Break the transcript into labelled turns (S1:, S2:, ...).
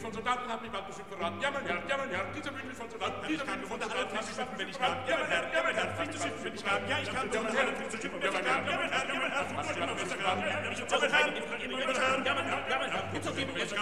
S1: von Soldaten hat mich bald bestimmt verraten. Ja, mein Herr, dieser Bündel von Soldaten, dieser Bündel von Soldaten hat mich bald bestimmt verraten. Ja, mein Herr, fließt zu schiffen, wenn ich kann. Ja, ich kann, ja, mein Herr, fließt zu schiffen, wenn ich kann. Ja, mein Herr, ja, mein Herr, ja, mein Herr, ja, mein Herr, ja, mein Herr, ja, mein Herr, ja, mein Herr, ja, mein Herr, ja, mein Herr, ja, mein Herr, ja, mein Herr,